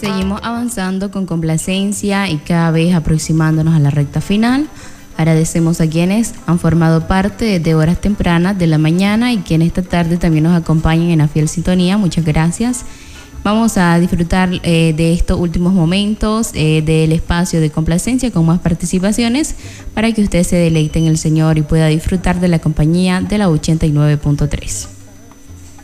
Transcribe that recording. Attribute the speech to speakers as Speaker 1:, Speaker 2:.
Speaker 1: seguimos avanzando con complacencia y cada vez aproximándonos a la recta final. Agradecemos a quienes han formado parte de horas tempranas de la mañana y que en esta tarde también nos acompañan en la fiel sintonía. Muchas gracias. Vamos a disfrutar de estos últimos momentos del espacio de complacencia con más participaciones para que usted se deleite en el Señor y pueda disfrutar de la compañía de la 89.3.